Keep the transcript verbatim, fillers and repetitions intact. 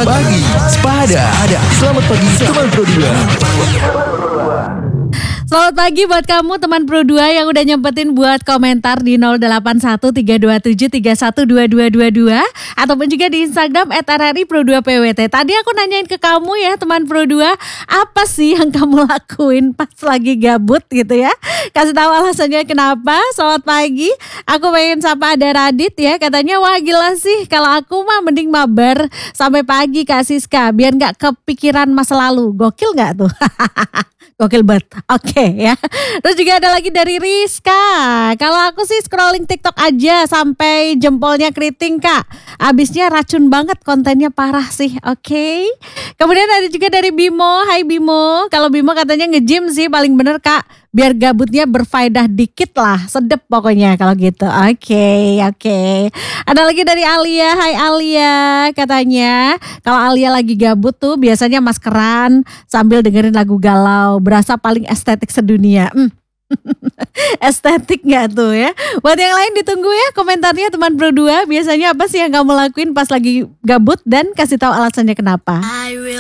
Pagi Sepada. Selamat pagi teman Pro dua. Selamat pagi buat kamu teman Pro dua yang udah nyempetin buat komentar di nol delapan satu tiga dua tujuh tiga satu dua dua dua dua ataupun juga di Instagram et r r i pro dua p w t. Tadi aku nanyain ke kamu ya teman Pro dua, apa sih yang kamu lakuin pas lagi gabut gitu ya? Kasih tahu alasannya kenapa. Selamat pagi. Aku pengen sapa ada Radit ya, katanya wah gila sih kalau aku mah mending mabar sampai pagi Kak Siska biar gak kepikiran masa lalu. Gokil gak tuh? Gokil banget. Oke okay, ya. Terus juga ada lagi dari Rizka. Kalau aku sih scrolling TikTok aja sampai jempolnya keriting Kak. Abisnya racun banget, kontennya parah sih. Oke. Okay. Kemudian ada juga dari Bimo. Hai Bimo. Kalau Bimo katanya nge-gym sih paling bener Kak. Biar gabutnya berfaedah dikit lah. Sedep pokoknya kalau gitu. Oke, okay, oke. Okay. Ada lagi dari Alia. Hai Alia. Katanya kalau Alia lagi gabut tuh biasanya maskeran sambil dengerin lagu galau. Berasa paling estetik sedunia. Hmm. Estetik gak tuh ya? Buat yang lain ditunggu ya komentarnya teman Pro dua. Biasanya apa sih yang kamu lakuin pas lagi gabut dan kasih tahu alasannya kenapa.